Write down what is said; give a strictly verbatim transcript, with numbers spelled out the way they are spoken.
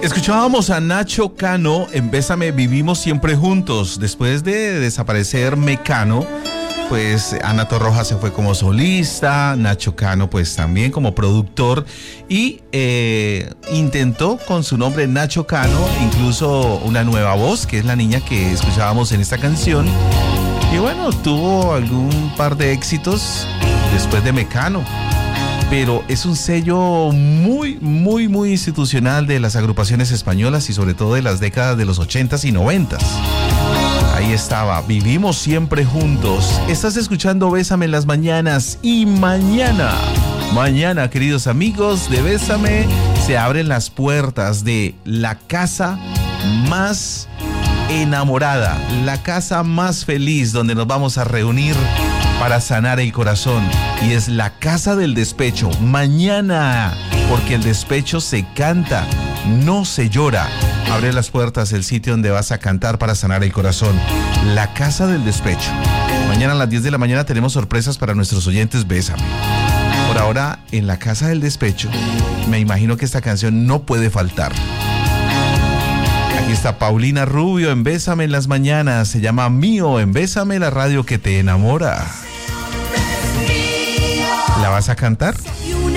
Escuchábamos a Nacho Cano en Bésame, vivimos siempre juntos. Después de desaparecer Mecano, pues Ana Torroja se fue como solista, Nacho Cano pues también como productor y eh, intentó con su nombre Nacho Cano incluso una nueva voz, que es la niña que escuchábamos en esta canción. Y bueno, tuvo algún par de éxitos después de Mecano. Pero es un sello muy, muy, muy institucional de las agrupaciones españolas y sobre todo de las décadas de los ochentas y noventas. Ahí estaba, vivimos siempre juntos. Estás escuchando Bésame en las mañanas y mañana, mañana, queridos amigos de Bésame, se abren las puertas de la casa más enamorada, la casa más feliz donde nos vamos a reunir para sanar el corazón, y es la Casa del Despecho. Mañana, porque el despecho se canta, no se llora. Abre las puertas el sitio donde vas a cantar para sanar el corazón, la Casa del Despecho. Mañana a las diez de la mañana tenemos sorpresas para nuestros oyentes. Bésame. Por ahora, en la Casa del Despecho, me imagino que esta canción no puede faltar. Aquí está Paulina Rubio en Bésame en las mañanas. Se llama Mío en Bésame, la radio que te enamora. ¿La vas a cantar?